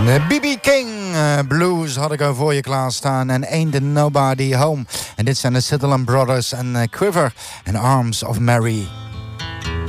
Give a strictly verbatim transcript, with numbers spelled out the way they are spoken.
De B B King uh, Blues had ik al voor je klaarstaan. En Ain't Nobody Home. En dit zijn de Sutherland Brothers en uh, Quiver and Arms of Mary.